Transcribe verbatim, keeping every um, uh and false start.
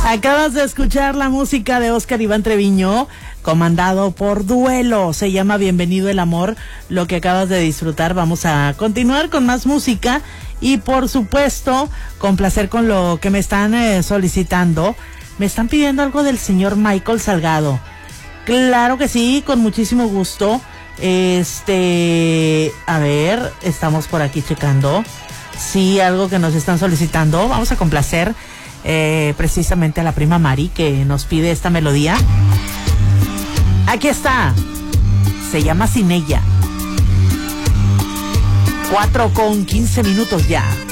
Acabas de escuchar la música de Óscar Iván Treviño, comandado por Duelo. Se llama Bienvenido el Amor, lo que acabas de disfrutar. Vamos a continuar con más música y, por supuesto, complacer con lo que me están eh, solicitando. Me están pidiendo algo del señor Michael Salgado. Claro que sí, con muchísimo gusto. Este, a ver, estamos por aquí checando. Sí, algo que nos están solicitando. Vamos a complacer eh, precisamente a la prima Mari, que nos pide esta melodía. Aquí está. Se llama Sin Ella. Cuatro con quince minutos ya.